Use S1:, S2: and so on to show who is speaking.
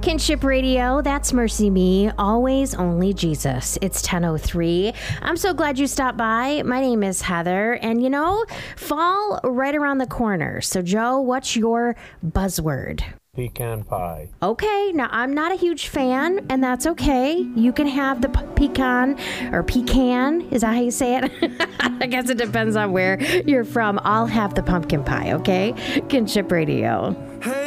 S1: Kinship Radio, that's Mercy Me, always only Jesus. It's 10:03. I'm so glad you stopped by. My name is Heather, and fall right around the corner. So Joe, what's your buzzword?
S2: Pecan pie.
S1: Okay, now I'm not a huge fan, and that's okay. You can have the pecan, or pecan, is that how you say it? I guess it depends on where you're from. I'll have the pumpkin pie, okay? Kinship Radio.
S3: Hey.